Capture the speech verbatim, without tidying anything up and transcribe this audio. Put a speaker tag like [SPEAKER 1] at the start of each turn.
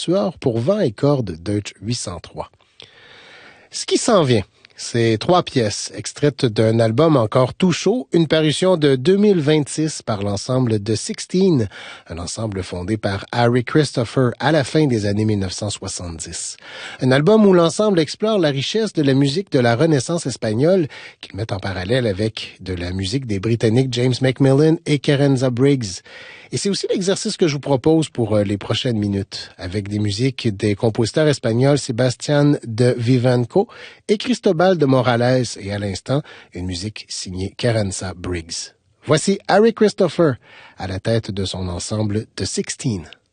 [SPEAKER 1] quatuor pour vent et cordes Deutsch huit cent trois. Ce qui s'en vient, c'est trois pièces extraites d'un album encore tout chaud, une parution de deux mille vingt-six par l'ensemble de Sixteen, un ensemble fondé par Harry Christopher à la fin des années mille neuf cent soixante-dix. Un album où l'ensemble explore la richesse de la musique de la Renaissance espagnole, qu'il met en parallèle avec de la musique des Britanniques James Macmillan et Kerensa Briggs. Et c'est aussi l'exercice que je vous propose pour les prochaines minutes, avec des musiques des compositeurs espagnols Sebastián de Vivanco et Cristobal de Morales, et à l'instant, une musique signée Kerensa Briggs. Voici Harry Christopher à la tête de son ensemble de Sixteen.